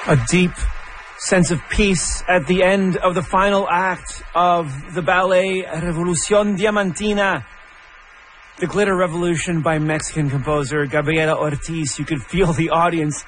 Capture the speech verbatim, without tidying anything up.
A deep sense of peace at the end of the final act of the ballet Revolución Diamantina, the Glitter Revolution by Mexican composer Gabriela Ortiz. You could feel the audience